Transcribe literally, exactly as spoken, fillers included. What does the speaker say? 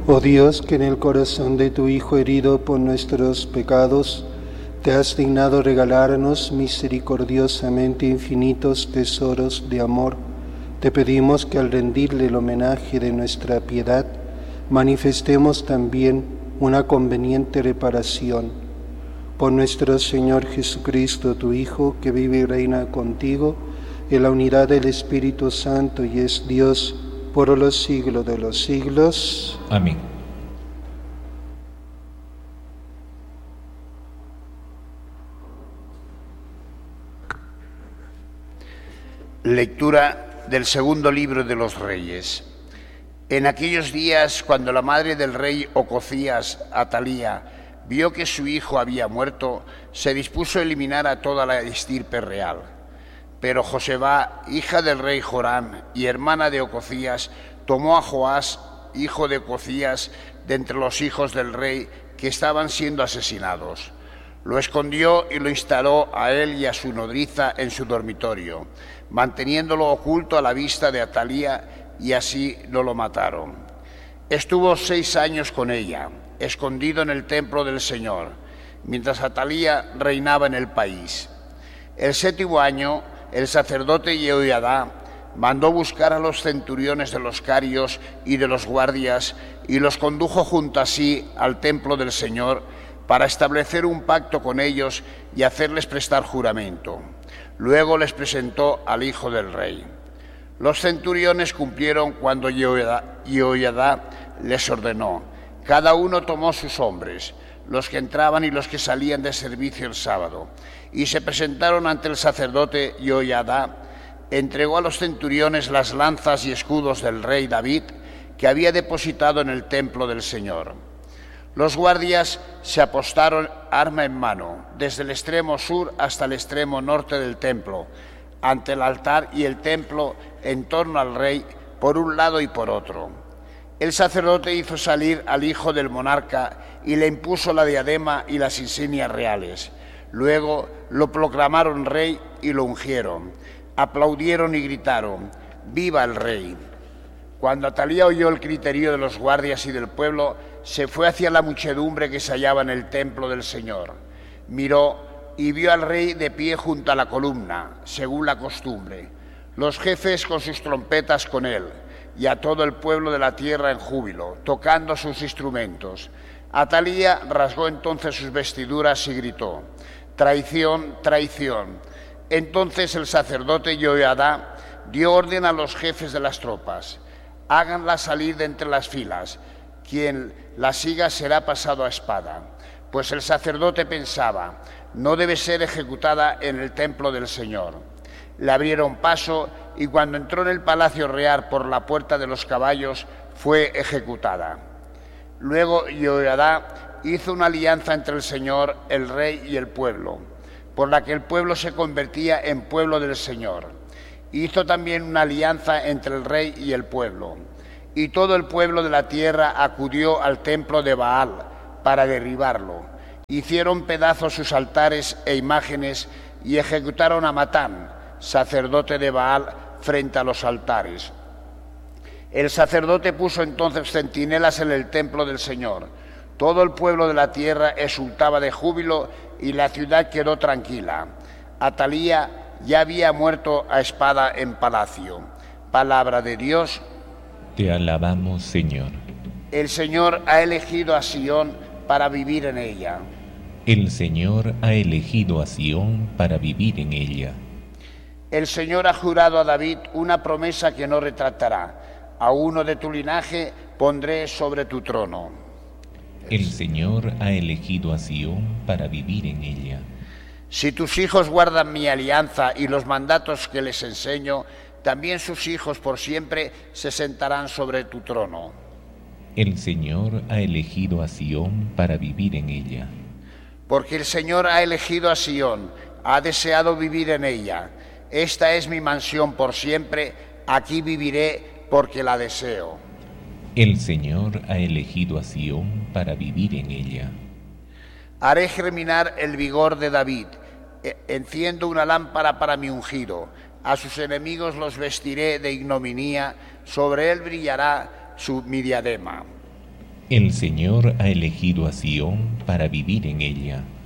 Oh Dios, que en el corazón de tu Hijo herido por nuestros pecados, te has dignado regalarnos misericordiosamente infinitos tesoros de amor, te pedimos que al rendirle el homenaje de nuestra piedad, manifestemos también una conveniente reparación. Por nuestro Señor Jesucristo, tu Hijo, que vive y reina contigo, en la unidad del Espíritu Santo y es Dios por los siglos de los siglos. Amén. Lectura del segundo libro de los Reyes. En aquellos días, cuando la madre del rey Ocosías, Atalía, vio que su hijo había muerto, se dispuso a eliminar a toda la estirpe real. Pero Joseba, hija del rey Joram y hermana de Ocosías, tomó a Joás, hijo de Ocosías, de entre los hijos del rey que estaban siendo asesinados. Lo escondió y lo instaló a él y a su nodriza en su dormitorio, manteniéndolo oculto a la vista de Atalía, y así no lo mataron. Estuvo seis años con ella, escondido en el templo del Señor, mientras Atalía reinaba en el país. El séptimo año, el sacerdote Jehoiadá mandó buscar a los centuriones de los carios y de los guardias y los condujo junto a sí al templo del Señor para establecer un pacto con ellos y hacerles prestar juramento. Luego les presentó al hijo del rey. Los centuriones cumplieron cuando Jehoiadá les ordenó. Cada uno tomó sus hombres, los que entraban y los que salían de servicio el sábado, y se presentaron ante el sacerdote Jehoiadá. Entregó a los centuriones las lanzas y escudos del rey David, que había depositado en el templo del Señor. Los guardias se apostaron arma en mano, desde el extremo sur hasta el extremo norte del templo, ante el altar y el templo en torno al rey, por un lado y por otro. El sacerdote hizo salir al hijo del monarca y le impuso la diadema y las insignias reales. Luego lo proclamaron rey y lo ungieron. Aplaudieron y gritaron: ¡Viva el rey! Cuando Atalía oyó el griterío de los guardias y del pueblo, se fue hacia la muchedumbre que se hallaba en el templo del Señor. Miró y vio al rey de pie junto a la columna, según la costumbre, los jefes con sus trompetas con él, y a todo el pueblo de la tierra en júbilo, tocando sus instrumentos. Atalía rasgó entonces sus vestiduras y gritó: ¡Traición, traición! Entonces el sacerdote Jehoiadá dio orden a los jefes de las tropas: háganla salir de entre las filas, quien la siga será pasado a espada. Pues el sacerdote pensaba: no debe ser ejecutada en el templo del Señor. Le abrieron paso y cuando entró en el palacio real por la puerta de los caballos, fue ejecutada. Luego Jehoiadá hizo una alianza entre el Señor, el rey y el pueblo, por la que el pueblo se convertía en pueblo del Señor. Hizo también una alianza entre el rey y el pueblo, y todo el pueblo de la tierra acudió al templo de Baal para derribarlo. Hicieron pedazos sus altares e imágenes y ejecutaron a Matán, sacerdote de Baal, frente a los altares. El sacerdote puso entonces centinelas en el templo del Señor. Todo el pueblo de la tierra exultaba de júbilo y la ciudad quedó tranquila. Atalía ya había muerto a espada en palacio. Palabra de Dios. Te alabamos, Señor. El Señor ha elegido a Sión para vivir en ella. El Señor ha elegido a Sión para vivir en ella. El Señor ha jurado a David una promesa que no retractará: a uno de tu linaje pondré sobre tu trono. El Señor ha elegido a Sión para vivir en ella. Si tus hijos guardan mi alianza y los mandatos que les enseño, también sus hijos por siempre se sentarán sobre tu trono. El Señor ha elegido a Sión para vivir en ella. Porque el Señor ha elegido a Sión, ha deseado vivir en ella. Esta es mi mansión por siempre, aquí viviré porque la deseo. El Señor ha elegido a Sión para vivir en ella. Haré germinar el vigor de David, enciendo una lámpara para mi ungido. A sus enemigos los vestiré de ignominia, sobre él brillará su mi diadema. El Señor ha elegido a Sión para vivir en ella.